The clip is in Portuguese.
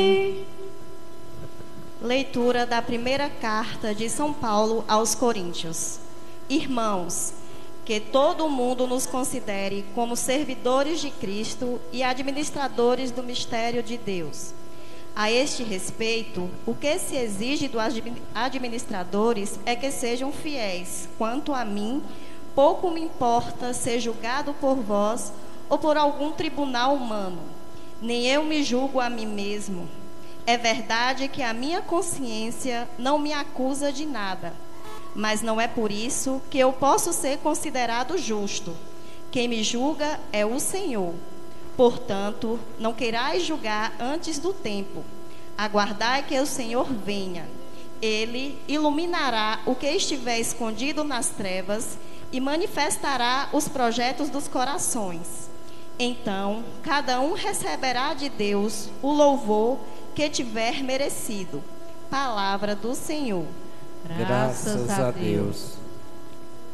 Leitura da primeira carta de São Paulo aos Coríntios. Irmãos, que todo mundo nos considere como servidores de Cristo e administradores do mistério de Deus. A este respeito, o que se exige dos administradores é que sejam fiéis. Quanto a mim, pouco me importa ser julgado por vós ou por algum tribunal humano. Nem eu me julgo a mim mesmo. É verdade que a minha consciência não me acusa de nada, mas não é por isso que eu posso ser considerado justo. Quem me julga é o Senhor. Portanto, não queirais julgar antes do tempo. Aguardai que o Senhor venha. Ele iluminará o que estiver escondido nas trevas e manifestará os projetos dos corações. Então, cada um receberá de Deus o louvor que tiver merecido. Palavra do Senhor. Graças a Deus.